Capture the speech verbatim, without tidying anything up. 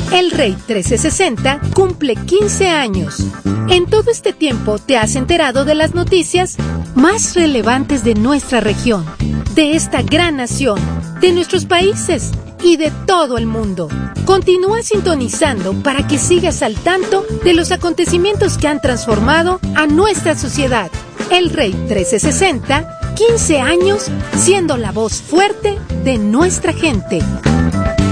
El Rey trescientos sesenta cumple quince años. En todo este tiempo te has enterado de las noticias más relevantes de nuestra región, de esta gran nación, de nuestros países y de todo el mundo. Continúa sintonizando para que sigas al tanto de los acontecimientos que han transformado a nuestra sociedad. El Rey trescientos sesenta, quince años siendo la voz fuerte de nuestra gente.